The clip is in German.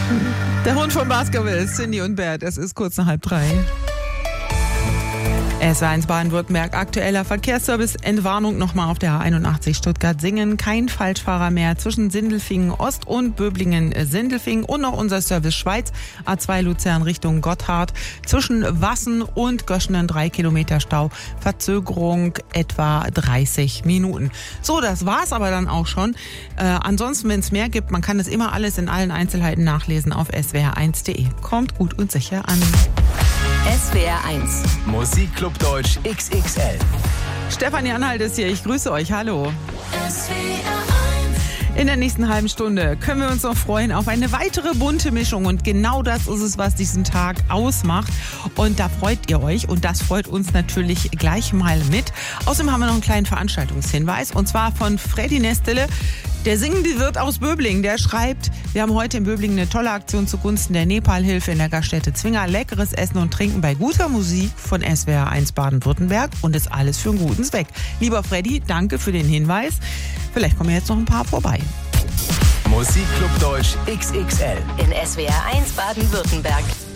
Der Hund von Baskerville, Cindy und Bert, es ist kurz nach 2:30. SWR1 Baden-Württemberg, aktueller Verkehrsservice, Entwarnung nochmal auf der A81 Stuttgart-Singen. Kein Falschfahrer mehr zwischen Sindelfingen Ost und Böblingen-Sindelfingen. Und noch unser Service Schweiz, A2 Luzern Richtung Gotthard. Zwischen Wassen und Göschenen 3 Kilometer Stau. Verzögerung etwa 30 Minuten. So, das war's aber dann auch schon. Ansonsten, wenn es mehr gibt, man kann das immer alles in allen Einzelheiten nachlesen auf swr1.de. Kommt gut und sicher an. SWR1 Musikclub Deutsch XXL. Stefanie Anhalt ist hier, ich grüße euch, hallo. SWR1 In der nächsten halben Stunde können wir uns noch freuen auf eine weitere bunte Mischung und genau das ist es, was diesen Tag ausmacht und da freut ihr euch und das freut uns natürlich gleich mal mit. Außerdem haben wir noch einen kleinen Veranstaltungshinweis und zwar von Freddy Nestele. Der singende Wirt aus Böblingen, der schreibt, wir haben heute in Böblingen eine tolle Aktion zugunsten der Nepalhilfe in der Gaststätte Zwinger. Leckeres Essen und Trinken bei guter Musik von SWR1 Baden-Württemberg und ist alles für einen guten Zweck. Lieber Freddy, danke für den Hinweis. Vielleicht kommen jetzt noch ein paar vorbei. Musikclub Deutsch XXL in SWR1 Baden-Württemberg.